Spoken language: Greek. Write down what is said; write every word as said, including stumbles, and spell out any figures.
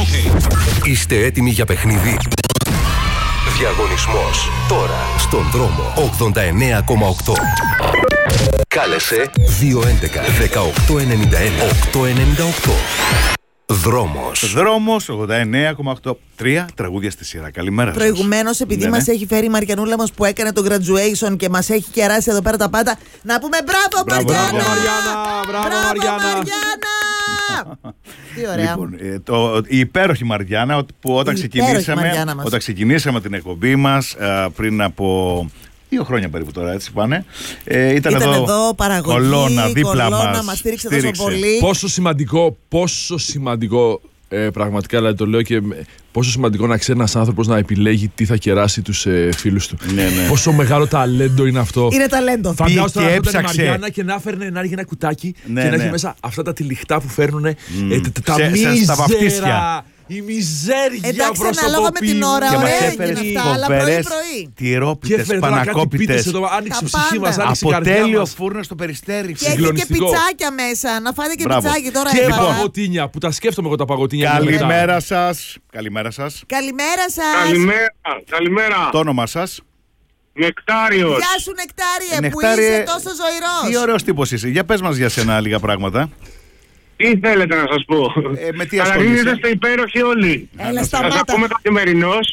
Είστε έτοιμοι για παιχνίδι? Διαγωνισμός τώρα στον δρόμο ογδόντα εννέα κόμμα οκτώ. Κάλεσε δύο έντεκα δεκαοκτώ ενενήντα ένα οκτώ ενενήντα οκτώ. Δρόμος. Δρόμος ογδόντα εννέα κόμμα οκτώ. Τρία τραγούδια στη σειρά. Καλημέρα σας. Προηγουμένως, επειδή ναι, μας ναι. έχει φέρει η Μαριανούλα μας που έκανε το graduation και μας έχει κεράσει εδώ πέρα τα πάντα, να πούμε μπράβο, Μπράβο, Μαριάννα! Μπράβο Μαριάννα! Μπράβο Μαριάννα! Μαριάννα! Τι ωραία. Λοιπόν, ε, το, η υπέροχη Μαριάννα που όταν Η ξεκινήσαμε, Μαριάννα μας. όταν ξεκινήσαμε την εκπομπή μας α, πριν από δύο χρόνια περίπου τώρα, έτσι πάνε. Ε, ήταν, Ήταν εδώ, εδώ παραγωγή, κολόνα, δίπλα κολόνα, μας. μας στήριξε, στήριξε τόσο πολύ. Πόσο σημαντικό, πόσο σημαντικό ε, πραγματικά, δηλαδή το λέω και πόσο σημαντικό να ξέρει ένας άνθρωπος να επιλέγει τι θα κεράσει τους ε, φίλους του. Ναι, ναι. Πόσο μεγάλο ταλέντο είναι αυτό. Είναι ταλέντο. Φαντάζομαι και τώρα αυτό ήταν η έψαξε. Μαριάννα και να έφερνε να έχει ένα κουτάκι Ναι, και να ναι. έχει μέσα αυτά τα τυλιχτά που φέρνουν ε, τε- τα Σε- σε- στα μίζερα. βαφτίσια. Η μιζέρια Εντάξει, ανάλογα με την ώρα, Και μας ωραία έφερε έγινε αυτά, αλλά φοβερές πρωί-πρωί. Και τυρόπιτες, έφερε τώρα κάτι πανακόπιτες. πίτες εδώ, άνοιξε Τα η ψυχή μας, πάντα. άνοιξε η Από καρδιά τέλειο μας. φούρνο στο Περιστέρι. Και έχει και Συγκλονιστικό. πιτσάκια μέσα. Να φάτε και Μπράβο. πιτσάκι τώρα. Και έβαλα. παγωτίνια, που τα σκέφτομαι εγώ τα παγωτίνια. Καλημέρα σας. Καλημέρα σας. Καλημέρα σας. Καλημέρα, καλημέρα. Το όνομα σας. Νεκτάριος. Γεια σου Νεκτάριε, που Νεκτάριε, είσαι τόσο ζωηρός. Τι ωραίος τύπος είσαι. Για πες μας για σένα λίγα πράγματα. Τι θέλετε να σας πω. Ε, με τι Καταρχήν ασχολείσαι? είσαστε υπέροχοι όλοι. Έλα, Σας σταμάτα. ακούμε καθημερινώς.